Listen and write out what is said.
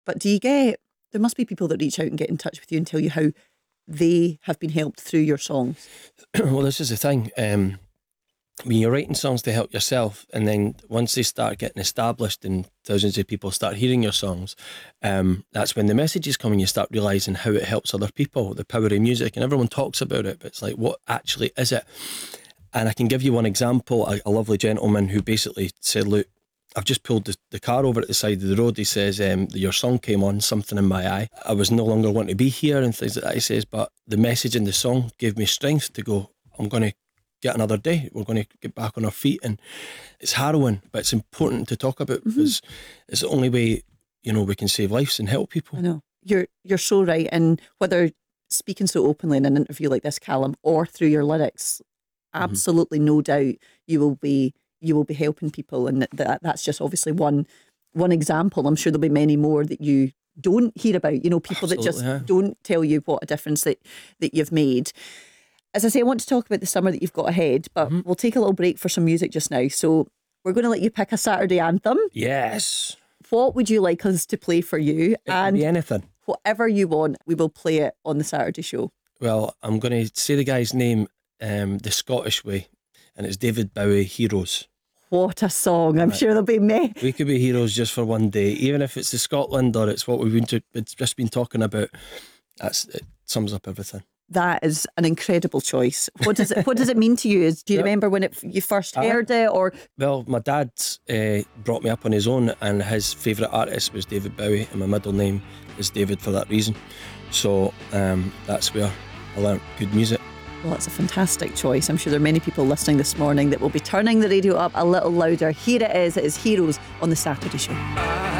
But there must be people that reach out and get in touch with you and tell you how they have been helped through your songs. Well, this is the thing. When you're writing songs to help yourself, and then once they start getting established and thousands of people start hearing your songs, that's when the messages come and you start realising how it helps other people, the power of music, and everyone talks about it, but it's like, what actually is it? And I can give you one example. A lovely gentleman who basically said, look, I've just pulled the car over at the side of the road. He says, your song came on, Something in My Eye. I was no longer wanting to be here and things like that. He says, but the message in the song gave me strength to go, I'm going to get another day. We're going to get back on our feet. And it's harrowing, but it's important to talk about because it's the only way, we can save lives and help people. I know. You're so right. And whether speaking so openly in an interview like this, Callum, or through your lyrics, absolutely no doubt you will be helping people, and that's just obviously one example. I'm sure there'll be many more that you don't hear about, people Absolutely, that just don't tell you what a difference that you've made. As I say, I want to talk about the summer that you've got ahead, but we'll take a little break for some music just now. So we're going to let you pick a Saturday anthem. Yes. What would you like us to play for you? It can be anything. Whatever you want, we will play it on the Saturday show. Well, I'm going to say the guy's name the Scottish way, and it's David Bowie, Heroes. What a song. I'm sure there'll be many. We could be heroes just for one day, even if it's the Scotland or it's what we've just been talking about. It sums up everything. That is an incredible choice. What does it mean to you? Do you remember when you first heard it? Or well, my dad brought me up on his own, and his favourite artist was David Bowie, and my middle name is David for that reason. So that's where I learnt good music. Well, it's a fantastic choice. I'm sure there are many people listening this morning that will be turning the radio up a little louder. Here it is. It is Heroes on the Saturday show.